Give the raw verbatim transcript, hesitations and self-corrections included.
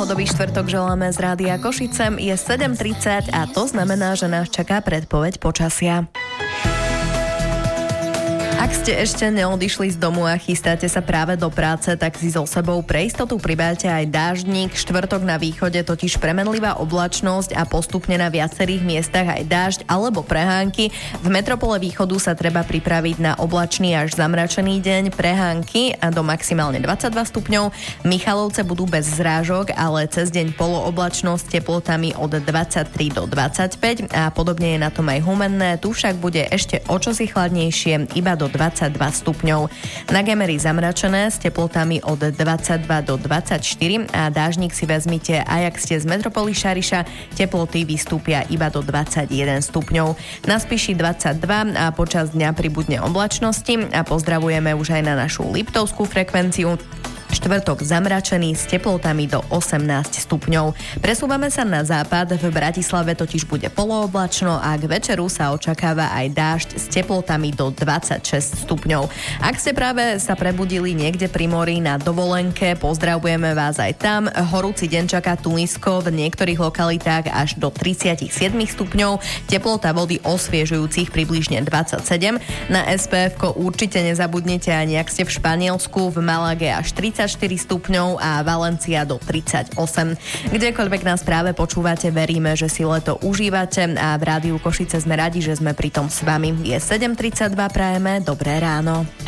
pohodový štvrtok želáme z Rádia Košice. Je sedem tridsať a to znamená, že nás čaká predpoveď počasia. Ak ste ešte neodišli z domu a chystáte sa práve do práce, tak si so sebou pre istotu pribaľte aj dáždnik. Štvrtok na východe totiž premenlivá oblačnosť a postupne na viacerých miestach aj dážď alebo prehánky. V metropole východu sa treba pripraviť na oblačný až zamračený deň, prehánky a do maximálne dvadsaťdva stupňov. Michalovce budú bez zrážok, ale cez deň polooblačnosť s teplotami od dvadsaťtri do dvadsaťpäť a podobne je na tom aj Humenné. Tu však bude ešte o čosi chladnejšie, iba do dvadsaťdva stupňov. Na Gemeri zamračené s teplotami od dvadsaťdva do dvadsaťštyri a dážnik si vezmite aj ak ste z metropoly Šariša, teploty vystúpia iba do dvadsaťjeden stupňov. Na Spiši dvadsaťdva a počas dňa pribudne oblačnosti a pozdravujeme už aj na našu liptovskú frekvenciu. Štvrtok zamračený s teplotami do osemnásť stupňov. Presúvame sa na západ, v Bratislave totiž bude polooblačno a k večeru sa očakáva aj dážď s teplotami do dvadsaťšesť stupňov. Ak ste práve sa prebudili niekde pri mori na dovolenke, pozdravujeme vás aj tam. Horúci deň čaká Tunisko, v niektorých lokalitách až do tridsaťsedem stupňov, teplota vody osviežujúcich približne dvadsaťsedem. Na es pé efko určite nezabudnite ani ak ste v Španielsku, v Malage až tridsaťštyri stupňov a Valencia do tridsaťosem. Kdekoľvek nás práve počúvate, veríme, že si leto užívate a v Rádiu Košice sme radi, že sme pri tom s vami. Je sedem tridsaťdva, prajeme dobré ráno.